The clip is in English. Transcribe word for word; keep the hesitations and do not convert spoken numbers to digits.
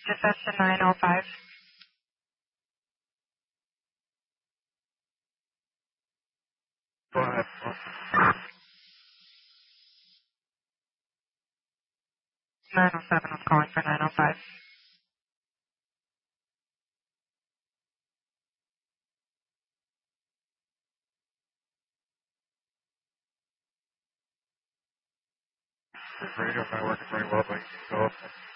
Just that's to nine oh five. Go ahead. nine oh seven was calling for nine oh five. This radio's not working very well, but you can go.